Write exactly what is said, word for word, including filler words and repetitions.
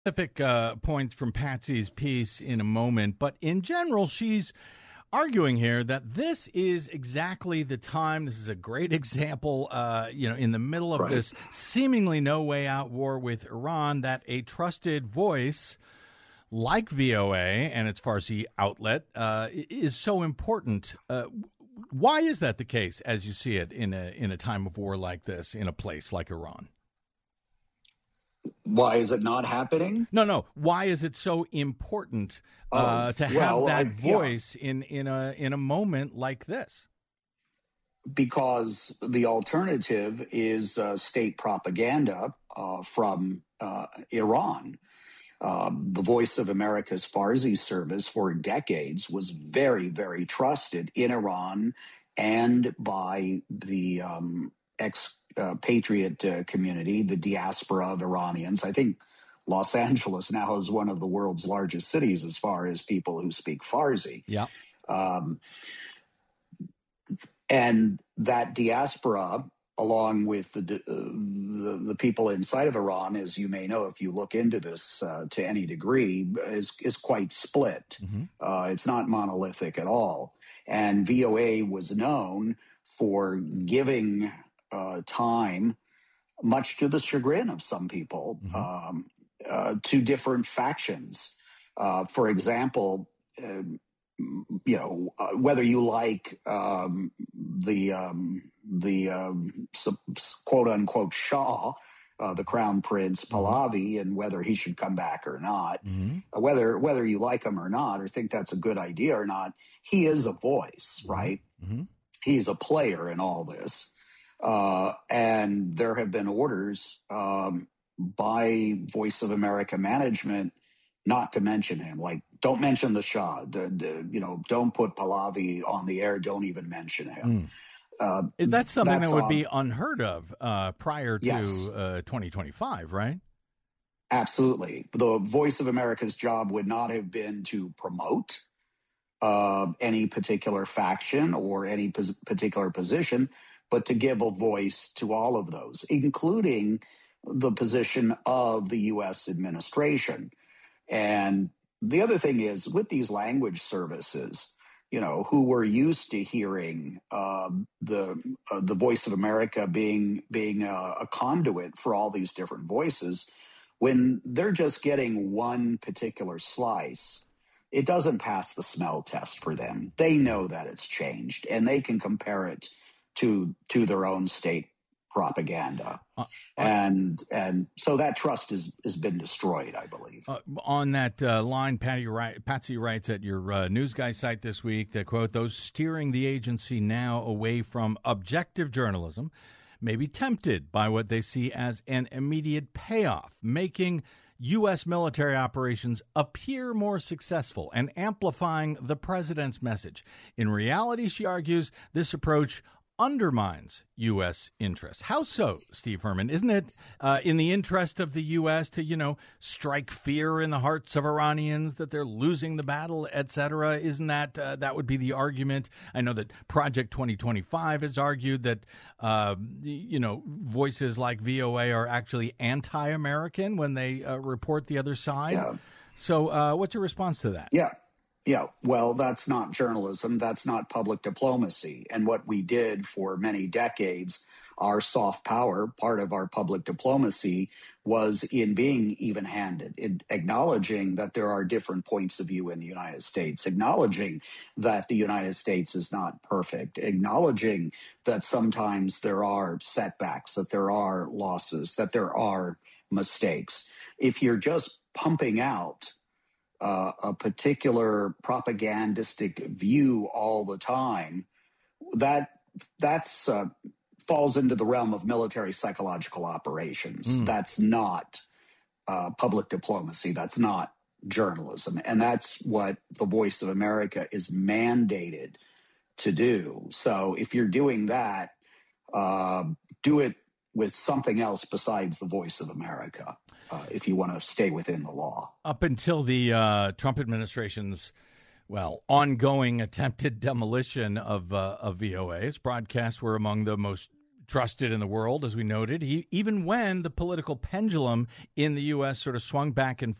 Specific uh, points from Patsy's piece in a moment, but in general, she's arguing here that this is exactly the time. This is a great example, uh, you know, in the middle of right. this seemingly no way out war with Iran, that a trusted voice like V O A and its Farsi outlet uh, is so important. Uh, why is that the case, as you see it in a in a time of war like this, in a place like Iran? Why is it not happening? No, no. Why is it so important uh, oh, to have well, that I, voice yeah. in, in a in a moment like this? Because the alternative is uh, state propaganda uh, from uh, Iran. Uh, the Voice of America's Farsi service for decades was very, very trusted in Iran and by the um, ex Uh, patriot uh, community, the diaspora of Iranians. I think Los Angeles now is one of the world's largest cities as far as people who speak Farsi. Yeah. Um, and that diaspora, along with the, uh, the the people inside of Iran, as you may know, if you look into this uh, to any degree, is is quite split. Mm-hmm. Uh, it's not monolithic at all. And V O A was known for giving Uh, time, much to the chagrin of some people, mm-hmm. um, uh, to different factions. Uh, for example, uh, you know, uh, whether you like um, the um, the um, quote unquote Shah, uh, the Crown Prince Pahlavi, and whether he should come back or not, mm-hmm. uh, whether whether you like him or not, or think that's a good idea or not, he is a voice, mm-hmm. right? Mm-hmm. He's a player in all this. Uh, and there have been orders um, by Voice of America management not to mention him. Like, don't mention the Shah. D- d- you know, don't put Pahlavi on the air. Don't even mention him. Mm. Uh, Is that something that would be unheard of uh, prior to yes. uh, twenty twenty-five, right? Absolutely. The Voice of America's job would not have been to promote uh, any particular faction or any pos- particular position, but to give a voice to all of those, including the position of the U S administration. And the other thing is, with these language services, you know, who were used to hearing uh, the uh, the Voice of America being being a, a conduit for all these different voices, when they're just getting one particular slice, it doesn't pass the smell test for them. They know that it's changed, and they can compare it to to their own state propaganda. Uh, and and so that trust is, has been destroyed, I believe. Uh, on that uh, line, Patty write, Patsy writes at your uh, News Guy site this week that, quote, those steering the agency now away from objective journalism may be tempted by what they see as an immediate payoff, making U S military operations appear more successful and amplifying the president's message. In reality, she argues, this approach undermines U S interests. How so, Steve Herman? Isn't it uh, in the interest of the U S to, you know, strike fear in the hearts of Iranians that they're losing the battle, et cetera? Isn't that uh, that would be the argument? I know that Project twenty twenty-five has argued that, uh, you know, voices like V O A are actually anti-American when they uh, report the other side. Yeah. So uh, what's your response to that? Yeah. Yeah, well, that's not journalism. That's not public diplomacy. And what we did for many decades, our soft power, part of our public diplomacy, was in being even-handed, in acknowledging that there are different points of view in the United States, acknowledging that the United States is not perfect, acknowledging that sometimes there are setbacks, that there are losses, that there are mistakes. If you're just pumping out Uh, a particular propagandistic view all the time, that that's uh, falls into the realm of military psychological operations. Mm. That's not uh, public diplomacy. That's not journalism. And that's what the Voice of America is mandated to do. So if you're doing that, uh, do it with something else besides the Voice of America. Uh, if you want to stay within the law. Up until the uh, Trump administration's, well, ongoing attempted demolition of uh, of V O A, its broadcasts were among the most trusted in the world, as we noted, he, even when the political pendulum in the U S sort of swung back and